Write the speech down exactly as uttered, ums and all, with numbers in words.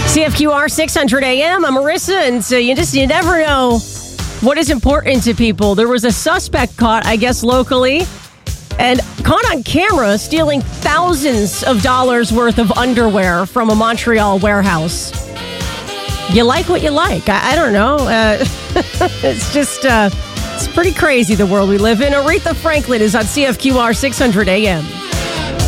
C F Q R six hundred A M. I'm Marissa, and so you just you never know what is important to people. There was a suspect caught, I guess, locally, and caught on camera stealing thousands of dollars worth of underwear from a Montreal warehouse. You like what you like. I, I don't know. Uh, it's just, uh, it's pretty crazy, the world we live in. Aretha Franklin is on C F Q R six hundred A M.